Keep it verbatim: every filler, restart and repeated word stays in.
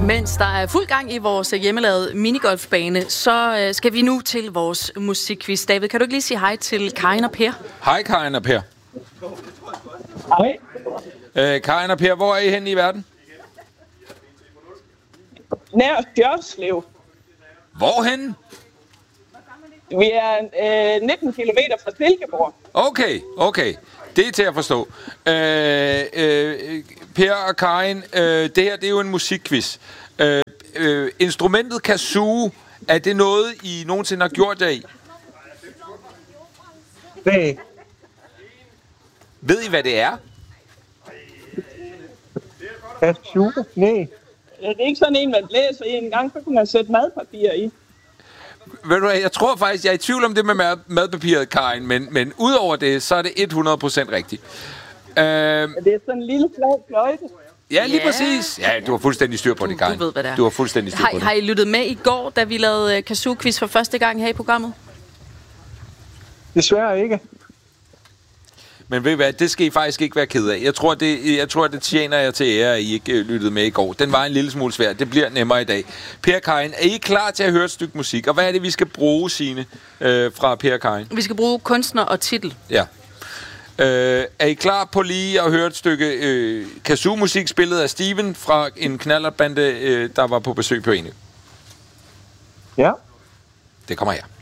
Mens der er fuld gang i vores hjemmelavede minigolfbane, så øh, skal vi nu til vores musikquiz. David, kan du ikke lige sige hej til Karin og Per? Hej Karin og Per. Hej. Øh, Karin og Per, hvor er I henne i verden? Nær Stjørslev. Hvorhenne? Vi er øh, nitten kilometer fra Silkeborg. Okay, okay. Det er til at forstå. Øh, øh, Per og Karin, øh, det her det er jo en musikquiz. Øh, øh, instrumentet kazoo, er det noget, I nogensinde har gjort jer i? Nej. Ved I, hvad det er? Kazoo? Nej. Det er ikke sådan en, man blæser i en gang, så kunne man sætte madpapir i. Ved du hvad, jeg tror faktisk, jeg er i tvivl om det med mad- madpapiret, Karin, men, men udover det, så er det hundrede procent rigtigt. Øh, Men det er sådan en lille flad fløjte. ja, lige Ja. præcis. Ja, du har fuldstændig styr på det, Du- Karin. du ved, hvad det er. Du har fuldstændig styr på Har, det. har I lyttet med i går, da vi lavede øh, kazoo-quiz for første gang her i programmet? Desværre ikke. Men ved I hvad, det skal I faktisk ikke være ked af. Jeg tror, det, jeg tror, det tjener jer til ære, at I ikke øh, lyttede med i går. Den var en lille smule svær. Det bliver nemmere i dag. Per og Karin, er I klar til at høre et stykke musik? Og hvad er det, vi skal bruge, Signe, øh, fra Per og Karin? Vi skal bruge kunstner og titel. Ja. Øh, er I klar på lige at høre et stykke øh, kazoo-musik spillet af Steven fra en knallertbande, øh, der var på besøg på Ene? Ja. Det kommer her.